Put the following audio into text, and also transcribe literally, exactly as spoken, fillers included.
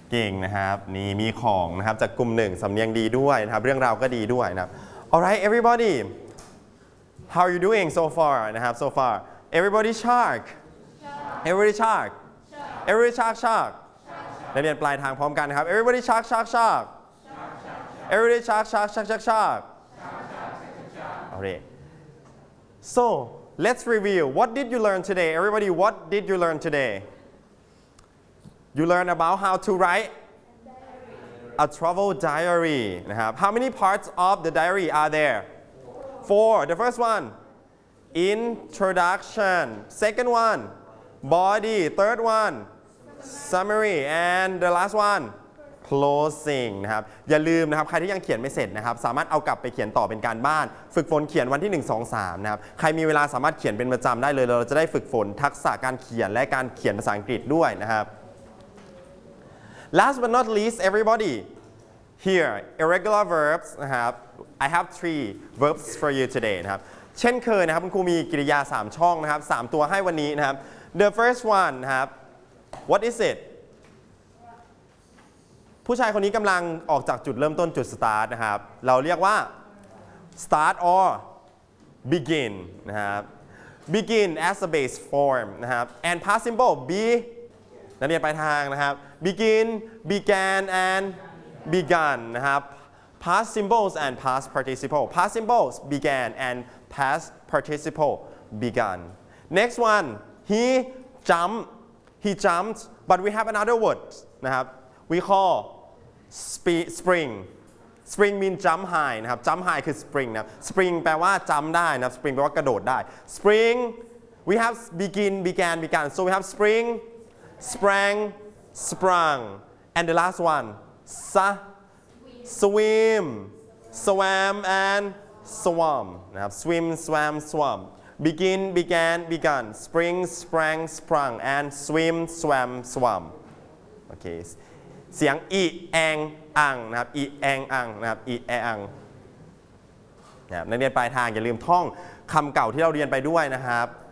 เก่งนะครับนี่มีของนะครับจากกลุ่มหนึ่งสำเนียงดีด้วยนะครับเรื่องราวก็ดีด้วยนะครับ alright everybody how are you doing so far นะครับ so far everybody shark everybody shark everybody shark shark นักเรียนปลายทางพร้อมกันนะครับ everybody shark shark shark everybody shark shark shark shark shark alright so let's review what did you learn today everybody what did you learn today you learn about how to write a travel diary นะครับ how many parts of the diary are there four the first one introduction second one body third one summary and the last one closing นะครับอย่าลืมนะครับใครที่ยังเขียนไม่เสร็จนะครับสามารถเอากลับไปเขียนต่อเป็นการบ้านฝึกฝนเขียนวันที่หนึ่ง สอง สามนะครับใครมีเวลาสามารถเขียนเป็นประจำได้เลยเราจะได้ฝึกฝนทักษะการเขียนและการเขียนภาษาอังกฤษด้วยนะครับ last but not least everybody here irregular verbs นะครับ I have three verbs for you today นะครับเช่นเคยนะครับคุณครูมีกริยาสามช่องนะครับสามตัวให้วันนี้นะครับ the first one นะครับ what is it ผู้ชายคนนี้กำลังออกจากจุดเริ่มต้นจุด start นะครับเราเรียกว่า start or begin นะครับ begin as a base form นะครับ and past simple be นักเรียนปลายทางนะครับ begin began and begun นะครับ past symbols and past participle past symbols began and past participle begun next one he jumped he jumped but we have another word นะครับ we call spring spring mean jump high นะครับ jump high คือ spring นะครับ spring แปลว่า jump ได้นะครับ spring แปลว่ากระโดดได้ spring we have begin began began so we have spring sprang sprung and the last one sa swim swam and swam นะครับ swim swam swam begin began begun spring sprang sprung and swim swam swam โอเคเสียงอีแองอังนะครับอีแองอังนะครับอีแองนะครับนักเรียนปลายทางอย่าลืมท่องคำเก่าที่เราเรียนไปด้วยนะครับ